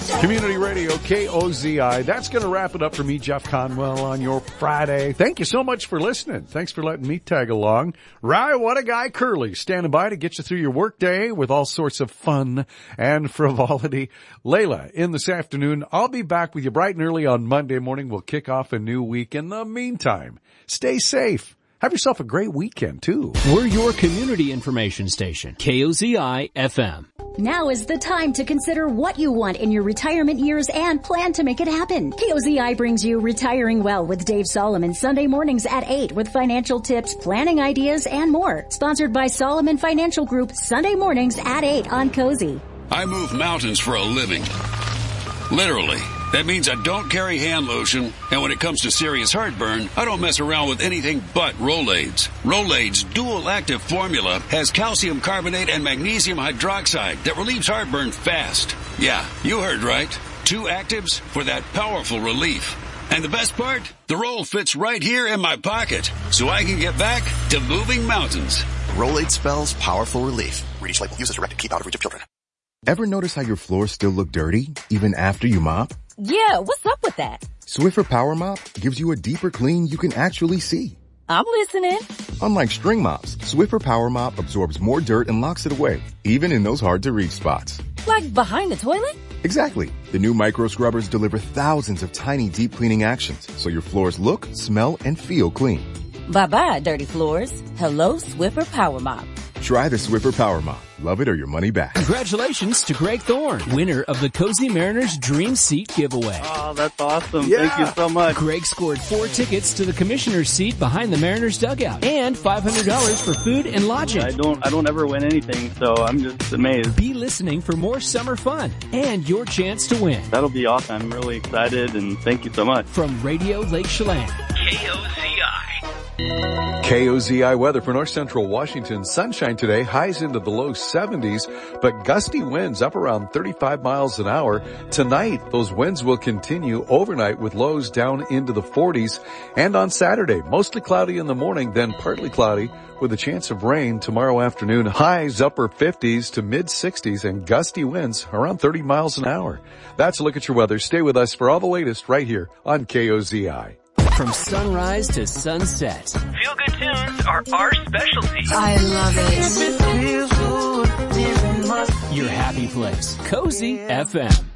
Community Radio, KOZI. That's going to wrap it up for me, Jeff Conwell, on your Friday. Thank you so much for listening. Thanks for letting me tag along. Rye, what a guy, Curly, standing by to get you through your workday with all sorts of fun and frivolity. Layla, in this afternoon, I'll be back with you bright and early on Monday morning. We'll kick off a new week. In the meantime, stay safe. Have yourself a great weekend, too. We're your community information station, KOZI FM. Now is the time to consider what you want in your retirement years and plan to make it happen. KOZI brings you Retiring Well with Dave Solomon Sunday mornings at 8 with financial tips, planning ideas, and more. Sponsored by Solomon Financial Group, Sunday mornings at 8 on Cozy. I move mountains for a living. Literally. That means I don't carry hand lotion, and when it comes to serious heartburn, I don't mess around with anything but Rolaids. Rolaids' dual-active formula has calcium carbonate and magnesium hydroxide that relieves heartburn fast. Yeah, you heard right. 2 actives for that powerful relief. And the best part? The roll fits right here in my pocket, so I can get back to moving mountains. Rolaid spells powerful relief. Read each label. Use as directed. Keep out of reach of children. Ever notice how your floors still look dirty, even after you mop? Yeah, what's up with that? Swiffer Power Mop gives you a deeper clean you can actually see. I'm listening. Unlike string mops, Swiffer Power Mop absorbs more dirt and locks it away, even in those hard-to-reach spots. Like behind the toilet? Exactly. The new micro scrubbers deliver thousands of tiny deep cleaning actions, so your floors look, smell, and feel clean. Bye-bye, dirty floors. Hello, Swiffer Power Mop. Try the Swiffer Power Mop. Love it or your money back. Congratulations to Greg Thorne, winner of the Cozy Mariners Dream Seat giveaway. Oh, that's awesome. Yeah. Thank you so much. Greg scored 4 tickets to the commissioner's seat behind the Mariners dugout and $500 for food and lodging. I don't ever win anything, so I'm just amazed. Be listening for more summer fun and your chance to win. That'll be awesome. I'm really excited, and thank you so much. From Radio Lake Chelan. KOZI weather for north central Washington. Sunshine today, highs into the low 70s, but gusty winds up around 35 miles an hour. Tonight, those winds will continue overnight with lows down into the 40s. And on Saturday, mostly cloudy in the morning, then partly cloudy with a chance of rain tomorrow afternoon. Highs upper 50s to mid 60s and gusty winds around 30 miles an hour. That's a look at your weather. Stay with us for all the latest right here on KOZI. From sunrise to sunset. Feel-good tunes are our specialty. I love it. Your happy place. Cozy FM.